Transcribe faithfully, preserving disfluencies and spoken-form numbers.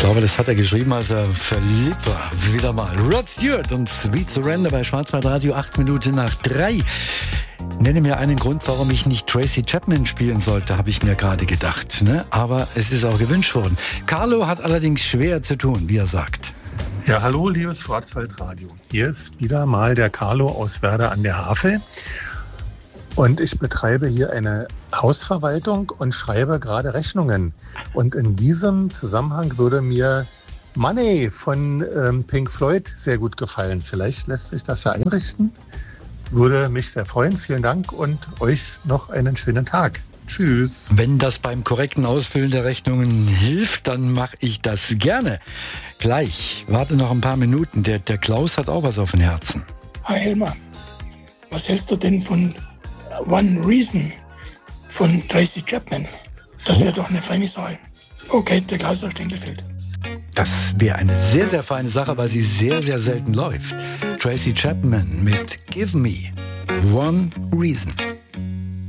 glaube, das hat er geschrieben, als er verliebt war. Wieder mal. Rod Stewart und Sweet Surrender bei Schwarzwaldradio, acht Minuten nach drei. Nenne mir einen Grund, warum ich nicht Tracy Chapman spielen sollte, habe ich mir gerade gedacht. Ne? Aber es ist auch gewünscht worden. Carlo hat allerdings schwer zu tun, wie er sagt. Ja, hallo, liebes Schwarzwaldradio. Hier ist wieder mal der Carlo aus Werder an der Havel. Und ich betreibe hier eine Hausverwaltung und schreibe gerade Rechnungen. Und in diesem Zusammenhang würde mir Money von ähm, Pink Floyd sehr gut gefallen. Vielleicht lässt sich das ja einrichten. Würde mich sehr freuen. Vielen Dank und euch noch einen schönen Tag. Tschüss. Wenn das beim korrekten Ausfüllen der Rechnungen hilft, dann mache ich das gerne. Gleich. Warte noch ein paar Minuten. Der, der Klaus hat auch was auf dem Herzen. Hi Elmar, was hältst du denn von One Reason von Tracy Chapman? Das wäre doch eine feine Sache. Okay, der Klaus aus Stengelfeld. Das wäre eine sehr, sehr feine Sache, weil sie sehr, sehr selten läuft. Tracy Chapman mit Give Me One Reason.